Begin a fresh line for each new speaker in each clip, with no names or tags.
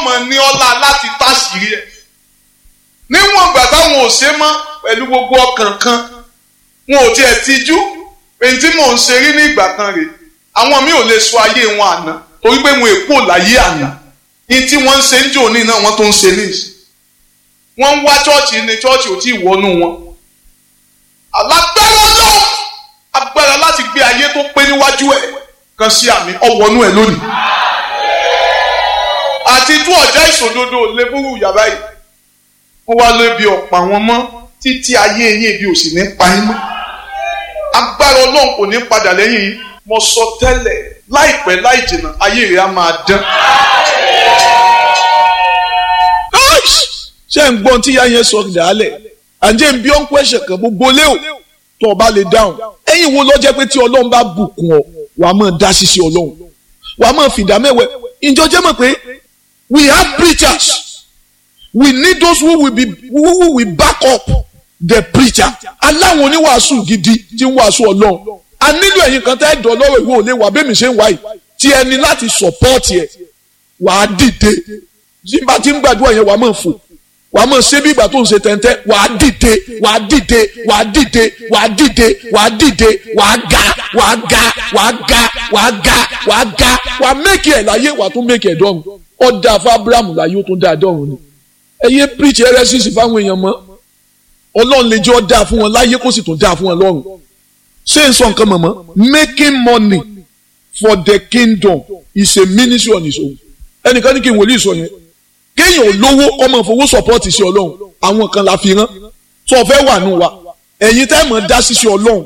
mọ̀ ní ọlá láti táṣìírí ẹ̀ níwọ̀n ìgbà táwọn ò ṣe mọ́ pẹ̀lú gbogbo ọkàn kan wọn ò tiẹ̀ tijú èyí tí mò ń ṣe rí ní ìgbà kan rèé àwọn mi ò lè sọ ayé wọn àná torí pé wọn èkó láyé àná ní tí wọ́n ń ṣe ń jò ní náà wọ́n tó ń ṣe níìsí wọ́n ń wá chọ́ọ̀chì ní chọ́ọ̀chì ò tí ì wọnú wọn alágbára náà agbára láti gbé ayé tó pé níwájú ẹ̀ kan sí àmì ọwọ́nú ẹ̀ lónìí àti tú ọ̀já ìṣòdodo lébúrú yàrá yìí wọ́n wá lébi ọ̀pọ̀ àwọn mọ́ títí ayé yín ibi ò sì ní pa yín mọ́ agbára ọlọ́run kò ní padà lẹ́yìn yìí mo sọ tẹ́lẹ̀ láìpẹ́ láì jìnnà ayé rẹ̀ á máa dán.
ṣé ń gbọ́n tí yáyẹn sọ dàálẹ̀ àǹjẹ́ ń bí ọ́n pẹ́ṣẹ̀ kan gbogbo lé o tó o bá lè dáhùn ẹ̀yìn wo ló jẹ́ pé tí ọlọ́run bá bùkún ọ wàá máa dá ṣíṣe ọlọ́run wàá máa fìdá mẹ́wẹ́ ìjọ jẹ́ mọ̀ pé we have preachers we need those who will back up the preacher aláwọn oníwàásù gidi tí ń wàásù ọlọ́run a nílò ẹ̀yin kan tẹ́ ẹ̀dọ̀ lọ́wọ́ ìwé òlé wà bẹ́ẹ̀ mi ṣe ń wáyé tí ẹni láti support ẹ̀ wàá dìde tí bá ti ń gbàdúrà yẹn wàá máa fò wàá máa ṣe bí ìgbà tó ń ṣe tẹ́ntẹ́ wàá dìde wàá dìde wàá dìde wàá dìde wàá dìde wàá ga wàá ga wàá ga wàá ga wàá ga wàá mẹ́kì ẹ̀ láyé wàá tún mẹ́kì ẹ̀ dọ́run ọ̀dà fún Abrahamu láyé ó tún dá dọ́run ni ẹ̀yẹ preach ẹrẹ́sìsì fáwọn èèyàn mọ́ ọlọ́run lè jẹ́ ọ́ dáa fún wọn láyé kó sì tún dáa fún wọn lọ́run ṣé n sọ nǹkan mọ̀mọ́ making money for the kingdom is a ministry on its own ẹnìkan ní kí n wòlíì sọ yẹn kéèyàn ò lówó ọmọ ìfowó support sí ọlọ́run àwọn kan la fi rán tó o fẹ́ wà nù wa ẹ̀yin tẹ́ mọ̀ dá sí ọlọ́run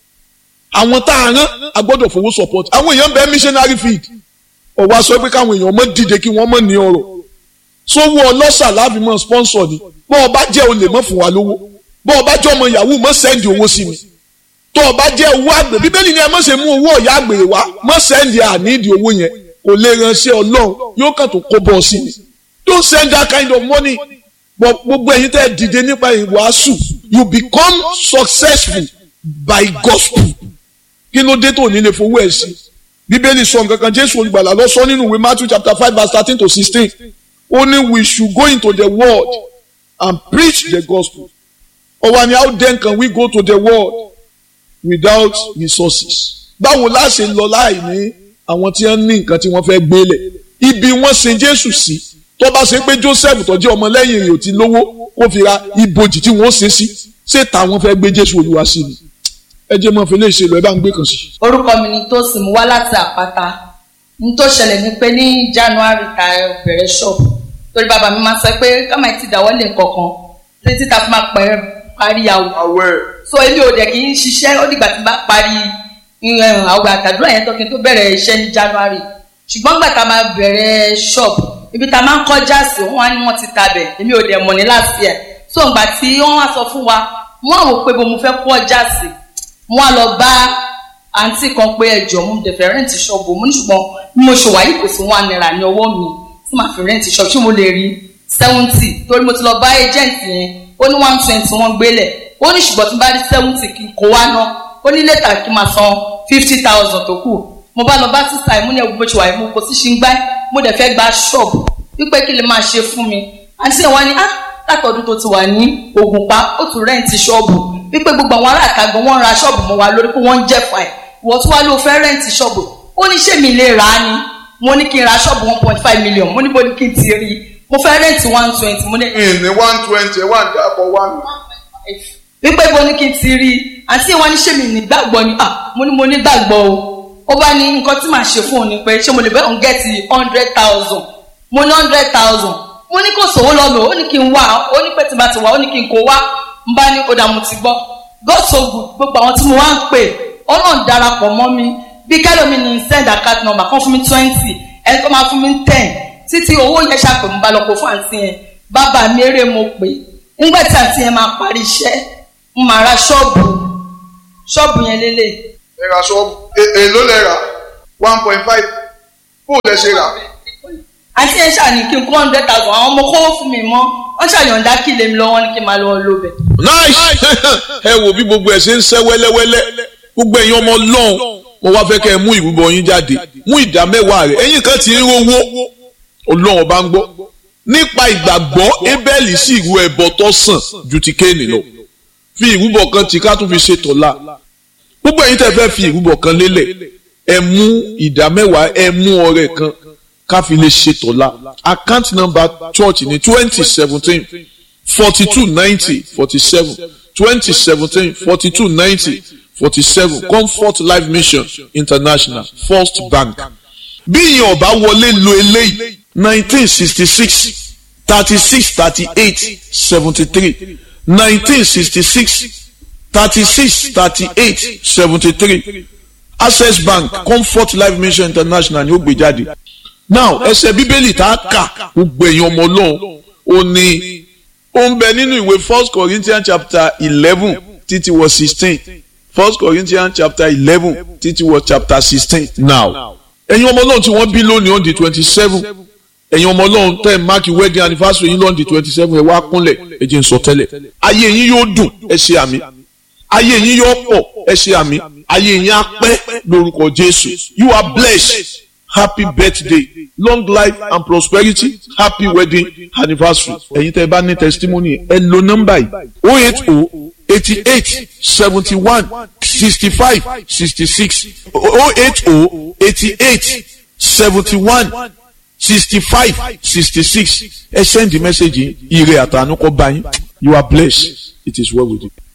àwọn tá a rán a gbọ́dọ̀ fowó support àwọn èèyàn bẹ́ẹ̀ missionary field ọ̀wá sọ pé káwọn èèyàn mọ̀ dìde kí wọ́n mọ̀ ní ọ̀rọ̀ sówó ọlọ́ṣà láàfin mọ̀ sponsor ni bọ́ ọ bá jẹ́ olè mọ̀ fún wa lówó bọ́ ọ bá jẹ́ ọmọ yahoo mọ̀ sẹ́ndì owó sí mi tó o bá jẹ́ owó àgbè bíbélì ni ẹ mọ̀ ṣe mú owó ọ̀yà àgbèrè wá mọ̀ sẹ́ndì àníìdì owó yẹn kò lè ránṣẹ́ ọlọ́run yóò kàn tó kó bọ́ sí mi don't send that kind of money but gbogbo ẹ̀yin tẹ́ dìde nípa ìwàásù you become successful by gospel kí ló dé tó ní lè fowó ẹ̀ sí bíbélì sọ nǹkan kan jésù olùgbàlà lọ sọ nínú ìwé Matthew chapter 5 verse 13 to 16 only we should go into the world and preach the gospel ọwọ́ ni how then can we go to the world without resources báwo la ṣe lọ láì ní àwọn tí wọ́n ní nǹkan tí wọ́n fẹ́ gbélé ibi wọ́n sin jésù sí tó bá ṣe pé joseph tó jẹ́ ọmọlẹ́yìn rẹ̀ ò ti lówó kó fi ra ibojì tí wọ́n ṣe sí ṣé táwọn fẹ́ gbé jésù olúwa sí ni ẹ jẹ́ mọ́ fi lè ṣe lọ ẹ bá ń gbé kan sí.
orúkọ mi ni Tósìn mú wá láti àpáta ní tó ṣẹlẹ̀ ni pé ní january ta bẹ̀rẹ̀ ṣọ́ọ̀bù torí bàbá mi máa sọ pé ká máa ti dáwọ́lé nǹkankan títí tá a fi máa parí àwẹ̀ so èmi ò dẹ̀ kì í ṣiṣẹ́ ó dìgbà tí bá parí àwẹ̀ àtàdúrà yẹn tó kí n tó bẹ̀rẹ̀ iṣẹ́ ní january ṣùgbọ́n gbà tá a máa bẹ̀rẹ̀ ṣọ́ọ̀bù ibi tá a máa ń kọjá sí wọn wá ní wọ́n ti tabẹ̀ èmi ò dẹ̀ mọ̀ ní last year so ìgbà tí wọ́n wá sọ fún wa wọ́n àwọn pé bó mo fẹ́ kó ọjà sí wọ́n á lọ bá àǹtí kan pé ẹjọ́ mo dẹ̀ fẹ́ rẹ́ǹtì ṣọ́ọ̀bù mo ní ṣùgbọ́n bí mo ṣe wà yìí kò sí £1 ní ọwọ́ mi tí màá fi rẹ́ǹtì ṣọ́ọ̀bù tí mo lè rí 70 torí mo ti lọ bá agent yẹn ó ní 120 wọ́n gbélẹ̀ ó ní ṣùgbọ́n tí n bá rí 70 kí n kó wá ná ó ní lẹ́tà kí n máa san 50,000 tó kù mo bá lọ bá sísá ìmú ní ẹgbẹ́ bó ṣe wà ìmú kò sí ṣe ń gbá mo dẹ̀ fẹ́ gba ṣọ́ọ̀bù wípé kí lè máa ṣe fún mi àti ẹ̀wọ̀n ni látọ̀dún tó ti wà ní Ògùnpa ó tún rẹ́ǹtì ṣọ́ọ̀bù wípé gbogbo àwọn ará àtàgbọ̀n wọ́n ra ṣọ́ọ̀bù mọ́ wa lórí pé wọ́n ń jẹ̀fà ẹ̀ wọ́n tún wá ló fẹ́ rẹ́ǹtì ṣọ́ọ̀bù ó ní ṣé mi lè rà á ni mo ní kí n ra ṣọ́ọ̀bù 1.5 million mo ní bó ní kí n ti rí mo fẹ́ rẹ́ǹtì 120 mo ní.
ní 120 ẹ wà ní àpò 1.
wípé bó ní kí n ti rí àti ìwọ ní ṣé mi ní gbàgbọ́ ni mo ní mo ní gbàgbọ́ o ó bá ní nǹkan tí màá ṣe fún òun ni pé ṣé mo lè bẹ́ òun gẹ́ẹ̀tì 100,000 mo ní 100,000 mo ní kò sówó lọ́nà ó ní kí n wá ó ní pé tí bá ti wá ó ní kí n kó wá n bá ní ọ̀dà mo ti gbọ́ God so good gbogbo àwọn tí mo wá ń pè ọlọ́run darapọ̀ mọ́ mi bí kẹ́lómi ní send account number kan fún mi 20 ẹni tó máa fún mi 10 títí owó yẹn ṣàpè mo bá lọ kó fún àǹtí yẹn bàbá mi eré mo pè nígbà tí àǹtí yẹn máa parí iṣẹ́ mo máa ra ṣọ́ọ̀bù yẹn lélẹ̀.
ẹ ra ṣọ́ọ̀bù èló lẹ rà 1.5 fún lẹ ṣe rà.
àǹtí yẹn ṣàní kí n kó 100,000 àwọn ọmọ kówó fún mi mọ́ wọ́n ṣàyọ̀ǹda kí lèmi lọ́wọ́ ní kí n máa lọ́wọ́ lóbẹ̀.
nice ẹ wo bí gbogbo ẹ ṣe ń ṣẹ́ wẹ́lẹ́wẹ́lẹ́ gbogbo ẹ̀yin ọmọ Ọlọ́run mo wá fẹ́ kẹ́ ẹ mú ìrúbọ yín jáde mú ìdá mẹ́wàá rẹ̀ ẹ̀yin kan ti ń rówó Ọlọ́run ọba ń gbọ́ nípa ìgbàgbọ́ Ébẹ́lì sì ru ẹbọ tó sàn ju ti Kéènì lọ fi ìrúbọ kan tí ká tún fi ṣe tọ̀la gbogbo ẹ̀yin tẹ́ fẹ́ fi ìrúbọ kan lélẹ̀ ẹ mú ìdá mẹ́wàá ẹ mú ọrẹ kan ká fi lè ṣe tọ̀la account number church ní 2017 4290 47 2017 4290 47 Comfort Life Mission International First Bank. bí ìyẹn ọba wọlé lo eléyìí 1966 36 38 73 1966 36 38 73 Access Bank Comfort Life Mission International ni ó gbé jáde. Now ẹsẹ̀ bíbélì tá a kà gbogbo èèyàn ọmọ Ọlọ́run ó ní ó ń bẹ nínú ìwé 1 Corinthians chapter 11 títí wọ 16 1 Corinthians chapter 11 títí wọ chapter 16. Now ẹ̀yin ọmọ Ọlọ́run tí wọ́n bí lónìí on the 27 ẹ̀yin ọmọ Ọlọ́run tẹ́ ẹ̀ máàkì wedding anniversary yín lọ́n di 27 ẹ̀ wá kúnlẹ̀ ẹ̀ jẹ́ n sọ tẹ́lẹ̀ ayé yín yóò dùn ẹ ṣe àmì ayé yín yóò pọ̀ ẹ ṣe àmì ayé yín á pẹ́ lórúkọ Jésù. You are blessed. Happy birthday, long life and prosperity. Happy wedding anniversary. ẹ̀yin tẹ́ ẹ bá ní testimony ẹ lo nọ́mbà yìí 080 88 71 65 66 080 88 71 65 66 ẹ send the message ire àtànú kọ bá yín. You are blessed. It is well with you.